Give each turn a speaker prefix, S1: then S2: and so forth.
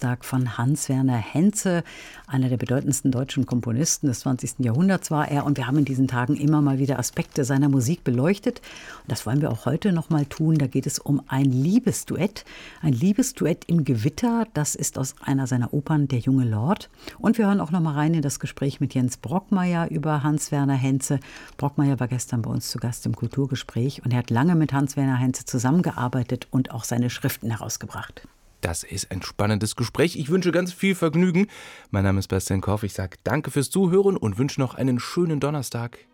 S1: Geburtstag von Hans-Werner Henze, einer der bedeutendsten deutschen Komponisten des 20. Jahrhunderts war er. Und wir haben in diesen Tagen immer mal wieder Aspekte seiner Musik beleuchtet. Und das wollen wir auch heute noch mal tun. Da geht es um ein Liebesduett. Ein Liebesduett im Gewitter. Das ist aus einer seiner Opern, Der junge Lord. Und wir hören auch noch mal rein in das Gespräch mit Jens Brockmeyer über Hans-Werner Henze. Brockmeyer war gestern bei uns zu Gast im Kulturgespräch. Und er hat lange mit Hans-Werner Henze zusammengearbeitet und auch seine Schriften herausgebracht.
S2: Das ist ein spannendes Gespräch. Ich wünsche ganz viel Vergnügen. Mein Name ist Bastian Korf. Ich sage danke fürs Zuhören und wünsche noch einen schönen Donnerstag.